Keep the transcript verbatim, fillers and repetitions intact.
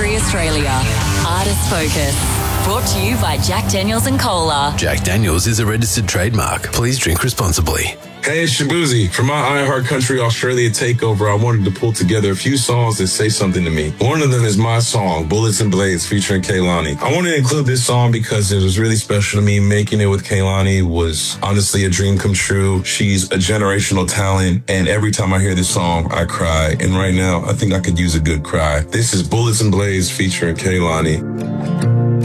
Country Australia. Artist Focus. Brought to you by Jack Daniels and Cola. Jack Daniels is a registered trademark. Please drink responsibly. Hey, it's Shabuzi. For my iHeart Country Australia takeover, I wanted to pull together a few songs that say something to me. One of them is my song, Bullets and Blades, featuring Kehlani. I wanted to include this song because it was really special to me. Making it with Kehlani was honestly a dream come true. She's a generational talent, and every time I hear this song, I cry. And right now, I think I could use a good cry. This is Bullets and Blades featuring Kehlani.